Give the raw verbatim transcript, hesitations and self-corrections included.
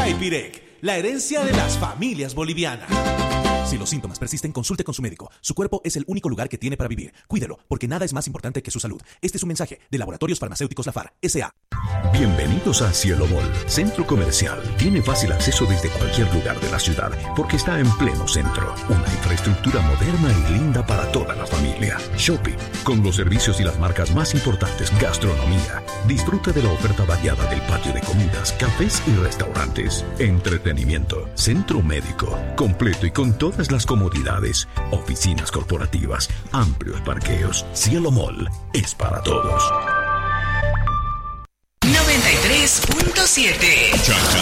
Caipirec, la herencia de las familias bolivianas. Si los síntomas persisten, consulte con su médico. Su cuerpo es el único lugar que tiene para vivir. Cuídelo, porque nada es más importante que su salud. Este es un mensaje de Laboratorios Farmacéuticos Lafar, S A Bienvenidos a Cielo Mall, centro comercial. Tiene fácil acceso desde cualquier lugar de la ciudad, porque está en pleno centro. Una infraestructura moderna y linda para toda la familia. Shopping, con los servicios y las marcas más importantes. Gastronomía. Disfruta de la oferta variada del patio de comidas, cafés y restaurantes. Entretenimiento. Centro médico, completo y con todas las comodidades. Oficinas corporativas, amplios parqueos. Cielo Mall es para todos. noventa y tres punto siete